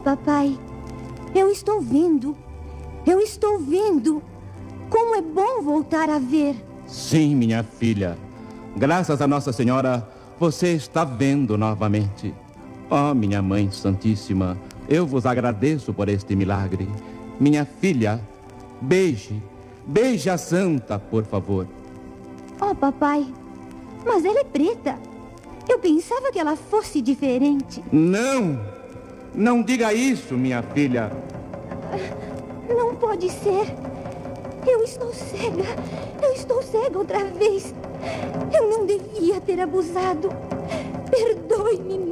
papai, eu estou vendo. Eu estou vendo. Como é bom voltar a ver. Sim, minha filha. Graças a Nossa Senhora, você está vendo novamente. Oh, minha Mãe Santíssima, eu vos agradeço por este milagre. Minha filha, beije a santa, por favor. Oh, papai, mas ela é preta. Eu pensava que ela fosse diferente. Não diga isso, minha filha. Não pode ser. Eu estou cega outra vez. Eu não devia ter abusado. Perdoe-me,